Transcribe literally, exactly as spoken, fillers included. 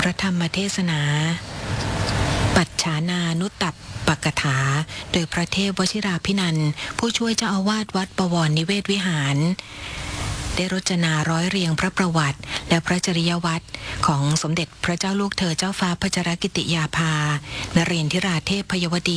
พระธรรมเทศนาปัจฉานานุตตัปปกถาโดยพระเทพวชิราภินันท์ผู้ช่วยเจ้าอาวาสวัดบวรนิเวศวิหารได้รจนาร้อยเรียงพระประวัติและพระจริยวัตรของสมเด็จพระเจ้าลูกเธอเจ้าฟ้าพัชรกิติยาภานเรนทิราเทพพยวดี